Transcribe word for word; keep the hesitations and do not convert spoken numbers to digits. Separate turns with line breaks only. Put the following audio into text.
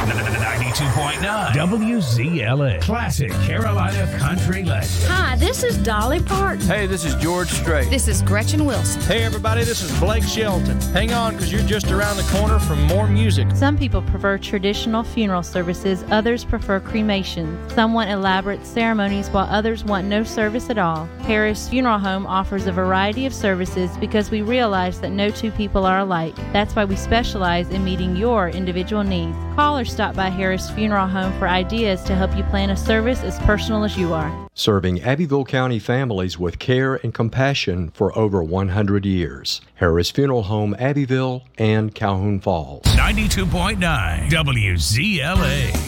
ninety-two point nine W Z L A. Classic Carolina Country Legend.
Hi, this is Dolly Parton.
Hey, this is George Strait.
This is Gretchen Wilson.
Hey, everybody, this is Blake Shelton. Hang on, because you're just around the corner from more music.
Some people prefer traditional funeral services, others prefer cremation. Some want elaborate ceremonies, while others want no service at all. Harris Funeral Home offers a variety of services because we realize that no two people are alike. That's why we specialize in meeting your individual needs. Call or stop by Harris Funeral Home for ideas to help you plan a service as personal as you are.
Serving Abbeville County families with care and compassion for over one hundred years. Harris Funeral Home, Abbeville and Calhoun Falls.
ninety-two point nine W Z L A.